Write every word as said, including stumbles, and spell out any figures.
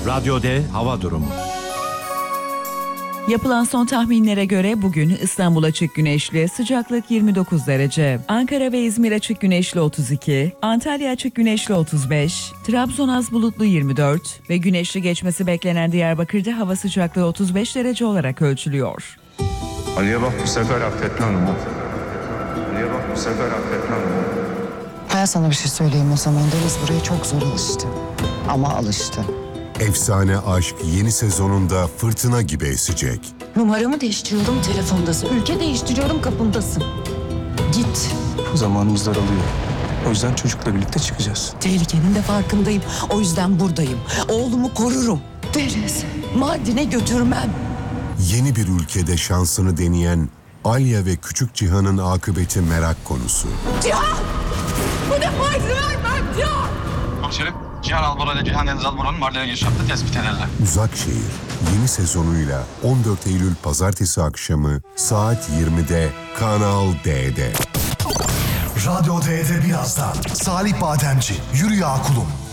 Radyo D hava durumu. Yapılan son tahminlere göre bugün İstanbul açık güneşli, sıcaklık yirmi dokuz derece. Ankara ve İzmir açık güneşli otuz iki, Antalya açık güneşli otuz beş, Trabzon az bulutlu yirmi dört ve güneşli geçmesi beklenen Diyarbakır'da hava sıcaklığı otuz beş derece olarak ölçülüyor. Ali'ye bak bu sefer affetmem Umut. Ali'ye bak bu sefer affetmem Umut. Ben sana bir şey söyleyeyim o zaman. Deniz buraya çok zor alıştı. Ama alıştı. Efsane aşk yeni sezonunda fırtına gibi esecek. Numaramı değiştiriyorum, telefondasın. Ülke değiştiriyorum, kapındasın. Git. Zamanımız daralıyor. O yüzden çocukla birlikte çıkacağız. Tehlikenin de farkındayım. O yüzden buradayım. Oğlumu korurum. Deniz, Mardin'e götürmem. Yeni bir ülkede şansını deneyen Alya ve Küçük Cihan'ın akıbeti merak konusu. Cihan! Bu defa izin vermem Cihan! Komiserim, Cihan Alboran ile Cihan Deniz Alboran'ın Mardin'e giriş yaptığı tespit edildi. Uzak Şehir yeni sezonuyla on dört Eylül Pazartesi akşamı saat yirmide Kanal D'de. Radyo D'de birazdan Salih Bademci, Yürü Ya Kulum.